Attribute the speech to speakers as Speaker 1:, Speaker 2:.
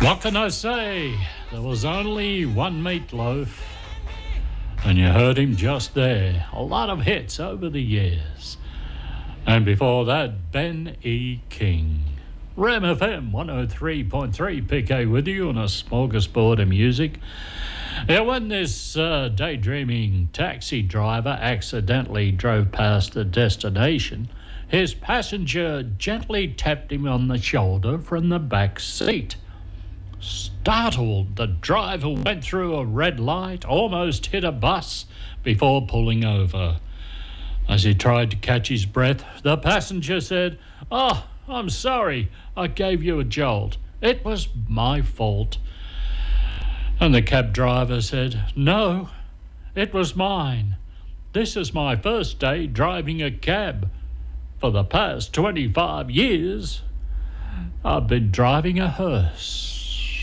Speaker 1: What can I say? There was only one Meatloaf, and you heard him just there. A lot of hits over the years. And before that, Ben E. King. Ram FM 103.3 PK with you on a smorgasbord of music. When this daydreaming taxi driver accidentally drove past the destination, his passenger gently tapped him on the shoulder from the back seat. Startled, the driver went through a red light, almost hit a bus before pulling over. As he tried to catch his breath, the passenger said, "Oh, I'm sorry, I gave you a jolt. It was my fault." And the cab driver said, "No, it was mine. This is my first day driving a cab. For the past 25 years, I've been driving a hearse."